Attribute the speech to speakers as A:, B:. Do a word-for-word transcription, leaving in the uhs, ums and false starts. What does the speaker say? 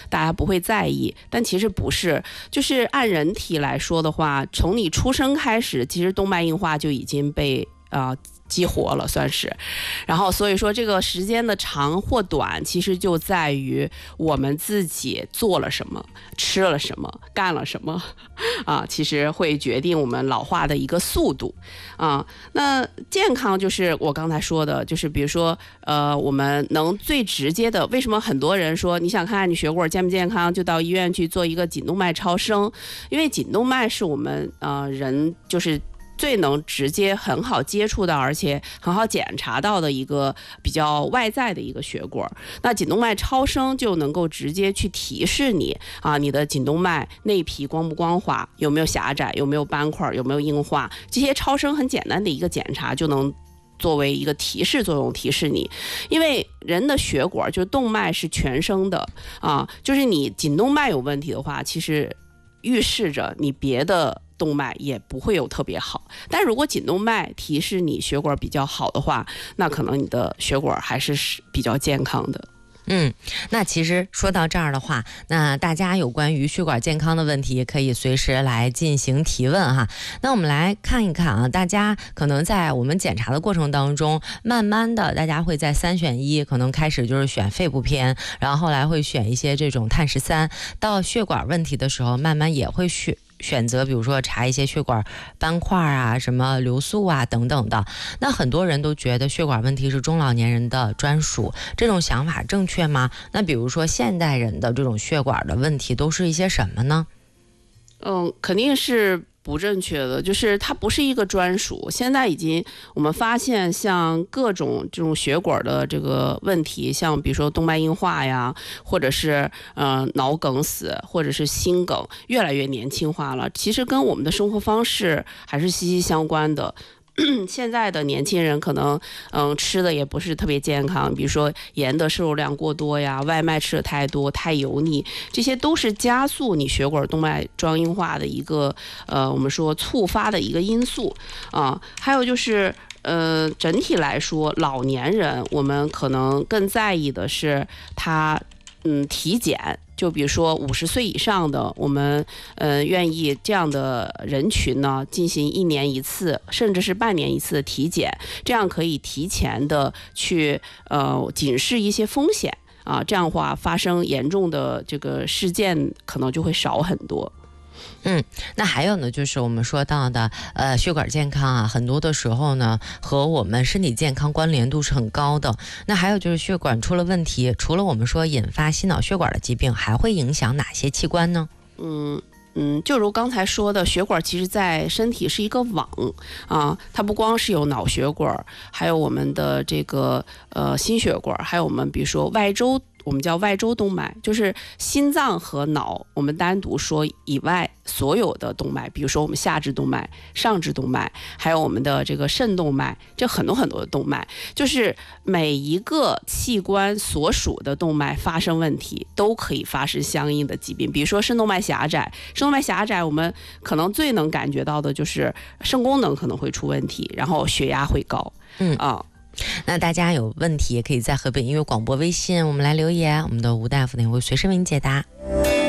A: 大家不会在意，但其实不是，就是按人体来说的话，从你出生开始，其实动脉硬化就已经被啊、呃激活了算是，然后所以说这个时间的长或短，其实就在于我们自己做了什么，吃了什么，干了什么啊，其实会决定我们老化的一个速度啊。那健康就是我刚才说的，就是比如说呃，我们能最直接的，为什么很多人说你想看看你血管健不健康，就到医院去做一个颈动脉超声，因为颈动脉是我们呃人就是最能直接很好接触到，而且很好检查到的一个比较外在的一个血管。那颈动脉超声就能够直接去提示你啊，你的颈动脉内皮光不光滑，有没有狭窄，有没有斑块，有没有硬化，这些超声很简单的一个检查就能作为一个提示作用提示你。因为人的血管就是动脉是全生的啊，就是你颈动脉有问题的话，其实预示着你别的动脉也不会有特别好，但如果颈动脉提示你血管比较好的话，那可能你的血管还是比较健康的。
B: 嗯，那其实说到这儿的话，那大家有关于血管健康的问题可以随时来进行提问哈。那我们来看一看啊，大家可能在我们检查的过程当中，慢慢的大家会在三选一，可能开始就是选肺部偏，然后后来会选一些这种碳十三，到血管问题的时候，慢慢也会选选择比如说查一些血管斑块啊，什么流速啊等等的。那很多人都觉得血管问题是中老年人的专属，这种想法正确吗？那比如说现代人的这种血管的问题都是一些什么呢？
A: 嗯，肯定是不正确的，就是它不是一个专属。现在已经我们发现，像各种这种血管的这个问题，像比如说动脉硬化呀，或者是呃脑梗死，或者是心梗，越来越年轻化了。其实跟我们的生活方式还是息息相关的。现在的年轻人可能嗯吃的也不是特别健康，比如说盐的摄入量过多呀，外卖吃的太多，太油腻，这些都是加速你血管动脉桩硬化的一个呃我们说促发的一个因素啊。还有就是呃整体来说，老年人我们可能更在意的是他嗯体检。就比如说五十岁以上的，我们呃愿意这样的人群呢进行一年一次，甚至是半年一次的体检，这样可以提前的去呃警示一些风险啊，这样的话发生严重的这个事件可能就会少很多。
B: 嗯，那还有呢，就是我们说到的，呃，血管健康啊，很多的时候呢，和我们身体健康关联度是很高的。那还有就是血管出了问题，除了我们说引发心脑血管的疾病，还会影响哪些器官呢？
A: 嗯。嗯，就如刚才说的，血管其实在身体是一个网啊，它不光是有脑血管，还有我们的这个呃心血管，还有我们比如说外周，我们叫外周动脉，就是心脏和脑我们单独说以外所有的动脉，比如说我们下肢动脉、上肢动脉，还有我们的这个肾动脉，这很多很多的动脉，就是每一个器官所属的动脉发生问题，都可以发生相应的疾病。比如说肾动脉狭窄，肾动脉狭窄我们可能最能感觉到的就是肾功能可能会出问题，然后血压会高。嗯啊。
B: 那大家有问题也可以在河北音乐广播微信我们来留言，我们的吴大夫呢会随时为您解答。